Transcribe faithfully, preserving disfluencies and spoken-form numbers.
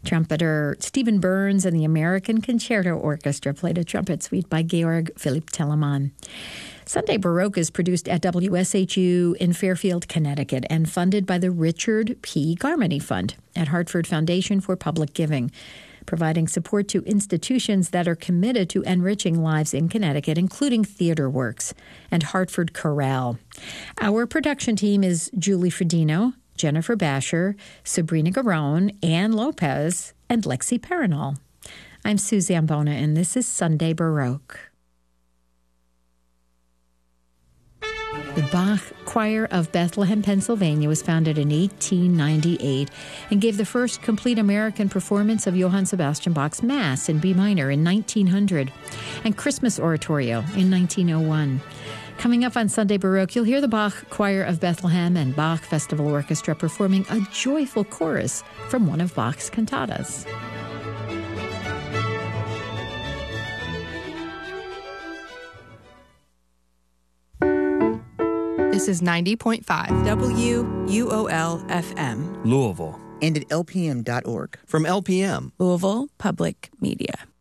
Trumpeter Stephen Burns and the American Concerto Orchestra played a trumpet suite by Georg Philipp Telemann. Sunday Baroque is produced at W S H U in Fairfield, Connecticut, and funded by the Richard P. Garmany Fund at Hartford Foundation for Public Giving, providing support to institutions that are committed to enriching lives in Connecticut, including Theater Works and Hartford Chorale. Our production team is Julie Fredino, Jennifer Basher, Sabrina Garone, Ann Lopez, and Lexi Perinol. I'm Sue Zambona, and this is Sunday Baroque. The Bach Choir of Bethlehem, Pennsylvania was founded in eighteen ninety-eight and gave the first complete American performance of Johann Sebastian Bach's Mass in B minor in nineteen hundred and Christmas Oratorio in nineteen oh one. Coming up on Sunday Baroque, you'll hear the Bach Choir of Bethlehem and Bach Festival Orchestra performing a joyful chorus from one of Bach's cantatas. This is ninety point five W U O L F M. Louisville. And at L P M dot org. From L P M. Louisville Public Media.